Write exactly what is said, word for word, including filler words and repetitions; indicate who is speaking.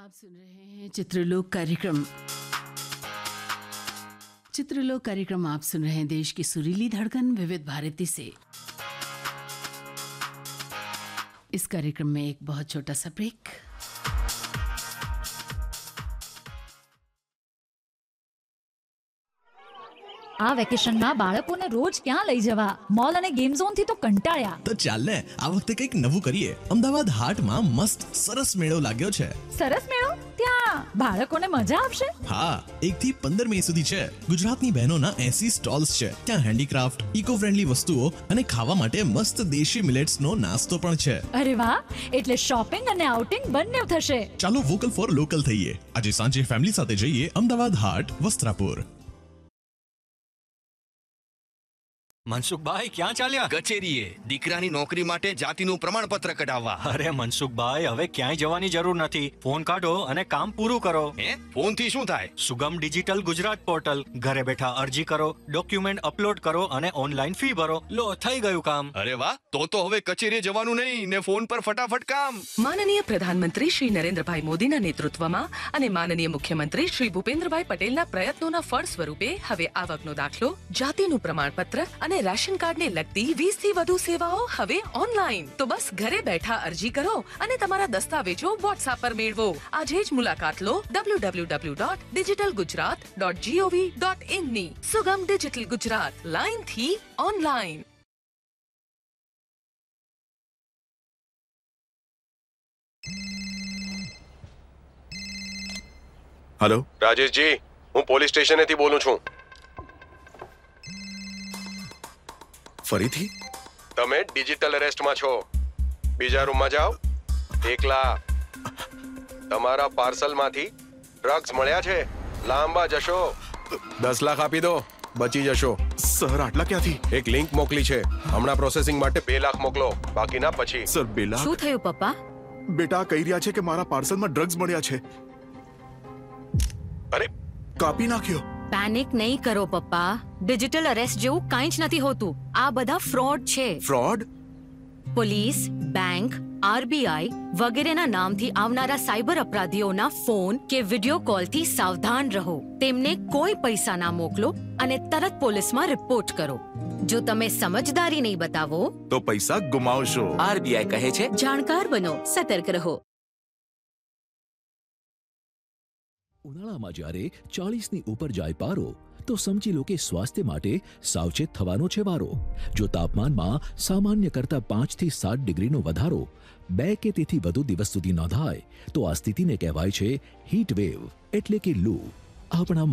Speaker 1: आप सुन रहे हैं चित्रलोक कार्यक्रम। चित्रलोक कार्यक्रम आप सुन रहे हैं देश की सुरीली धड़कन विविध भारती से। इस कार्यक्रम में एक बहुत छोटा सा ब्रेक।
Speaker 2: આ વેકેશનમાં બાળકોને રોજ ક્યાં લઈ જવા? મોલ અને ગેમ ઝોન થી તો કંટાળ્યા.
Speaker 3: તો ચાલ ને આ વખતે કંઈક નવું કરીએ. અમદાવાદ હાટમાં મસ્ત સરસ મેળો લાગ્યો છે.
Speaker 2: સરસ મેળો? ત્યાં બાળકોને મજા આવશે?
Speaker 3: હા, એક થી પંદર મે સુધી છે. ગુજરાતની બહેનોના એસી સ્ટોલ્સ છે. ત્યાં હેન્ડીક્રાફ્ટ, ઇકો ફ્રેન્ડલી વસ્તુઓ અને ખાવા માટે મસ્ત દેશી મિલેટ્સનો નાસ્તો પણ છે.
Speaker 2: અરે વાહ, એટલે શોપિંગ અને આઉટિંગ બંને થશે.
Speaker 3: ચાલો વોકલ ફોર લોકલ થઈએ. આજે સાંજે ફેમિલી સાથે જઈએ અમદાવાદ હાટ, વસ્ત્રાપુર.
Speaker 4: મનસુખભાઈ ક્યાં ચાલ્યા?
Speaker 5: કચેરીએ દીકરાની નોકરી માટે જાતિનું પ્રમાણપત્ર કઢાવવા.
Speaker 4: અરે મનસુખભાઈ, હવે ક્યાંય જવાની જરૂર નથી. ફોન કાઢો અને કામ પૂરું કરો.
Speaker 5: હે, ફોન થી શું થાય?
Speaker 4: સુગમ ડિજિટલ ગુજરાત પોર્ટલ. ઘરે બેઠા અરજી કરો, ડોક્યુમેન્ટ અપલોડ કરો અને ઓનલાઈન ફી ભરો. લો, થઈ ગયું કામ.
Speaker 5: અરે વાહ, તો તો હવે કચેરીએ જવાનું નહીં ને ફોન પર ફટાફટ કામ.
Speaker 6: માનનીય પ્રધાનમંત્રી શ્રી નરેન્દ્રભાઈ મોદીના નેતૃત્વમાં અને માનનીય મુખ્યમંત્રી શ્રી ભૂપેન્દ્રભાઈ પટેલના પ્રયત્નોના ફળ સ્વરૂપે હવે આવકનો દાખલો, જાતિનું પ્રમાણપત્ર અને રાશન કાર્ડને લગતી વીસ થી વધુ સેવાઓ હવે ઓનલાઈન. તો બસ ઘરે બેઠા અરજી કરો અને તમારા દસ્તાવેજો વોટ્સએપ પર મેળવો. આજે જ મુલાકાત લો W W W dot digital Gujarat dot GOV dot in ની. સુગમ ડિજિટલ ગુજરાત, લાઈન થી ઓનલાઈન.
Speaker 7: હેલો રાજેશજી, હું પોલીસ સ્ટેશનેથી બોલું છું. ફરીથી? તમે ડિજિટલ અરેસ્ટમાં છો. બીજા રૂમમાં જાઓ. એકલા. તમારા પાર્સલમાંથી ડ્રગ્સ મળ્યા છે. લાંબા જશો. દસ લાખ આપી દો, બચી જશો. સર, આટલા ક્યાંથી? એક લિંક મોકલી છે. હમણાં પ્રોસેસિંગ માટે બે લાખ મોકલો, બાકીના પછી. સર, બે લાખ?
Speaker 8: શું થયું પપ્પા?
Speaker 7: બેટા કહી રહ્યા છે કે મારા પાર્સલમાં ડ્રગ્સ મળ્યા છે. અરે, કાપી નાખ્યો.
Speaker 8: પેનિક નહીં કરો પપ્પા. ડિજિટલ અરેસ્ટ જેવું કંઈ જ નથી હોતું. આ બધા ફ્રોડ છે.
Speaker 7: ફ્રોડ?
Speaker 8: પોલીસ, બેંક, આરબીઆઈ વગેરેના નામથી આવનારા સાયબર અપરાધીઓના ફોન કે વિડિયો કોલથી સાવધાન રહો. તેમને કોઈ પૈસા ના મોકલો અને તરત પોલીસમાં રિપોર્ટ કરો. જો તમે સમજદારી નહીં બતાવો
Speaker 7: તો પૈસા ગુમાવશો.
Speaker 6: આરબીઆઈ કહે છે,
Speaker 8: જાણકાર બનો, સતર્ક રહો.
Speaker 9: ઉનાળામાં જ્યારે ચાલીસની ઉપર જાય પારો, તો સમજી લો કે સ્વાસ્થ્ય માટે સાવચેત થવાનો છે વારો. જો તાપમાનમાં સામાન્ય કરતા પાંચ થી સાત ડિગ્રીનો વધારો બે કે તેથી વધુ દિવસ સુધી નોંધાય તો આ સ્થિતિને કહેવાય છે હીટ વેવ એટલે કે લૂ. આપણા